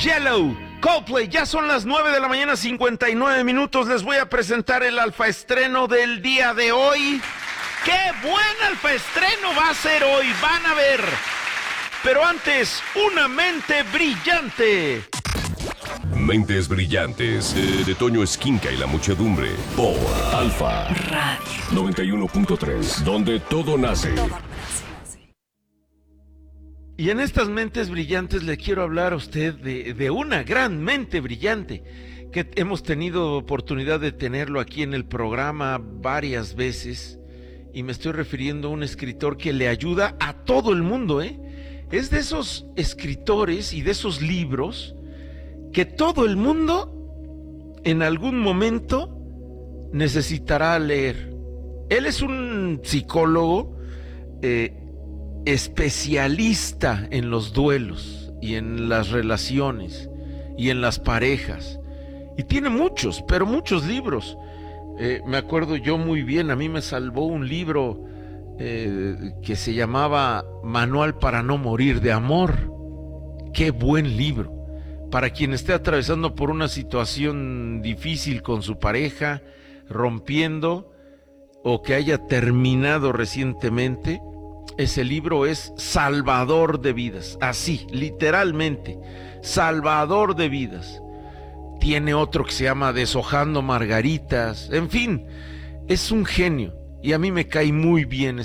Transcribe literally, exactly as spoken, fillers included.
Yellow, Coldplay. Ya son las nueve de la mañana, cincuenta y nueve minutos. Les voy a presentar el alfaestreno del día de hoy. ¡Qué buen alfaestreno va a ser hoy! Van a ver. Pero antes, una mente brillante. Mentes brillantes eh, de Toño Esquinca y la muchedumbre. Por Alfa Radio noventa y uno punto tres, donde todo nace. Y en estas mentes brillantes le quiero hablar a usted de, de una gran mente brillante que hemos tenido oportunidad de tenerlo aquí en el programa varias veces, y me estoy refiriendo a un escritor que le ayuda a todo el mundo, ¿eh? Es de esos escritores y de esos libros que todo el mundo en algún momento necesitará leer. Él es un psicólogo eh, especialista en los duelos y en las relaciones y en las parejas, y tiene muchos, pero muchos libros. Eh, me acuerdo yo muy bien, a mí me salvó un libro eh, que se llamaba Manual para no morir de amor. Qué buen libro para quien esté atravesando por una situación difícil con su pareja, rompiendo, o que haya terminado recientemente. Ese libro es salvador de vidas, así, literalmente, salvador de vidas. Tiene otro que se llama Deshojando Margaritas. En fin, es un genio y a mí me cae muy bien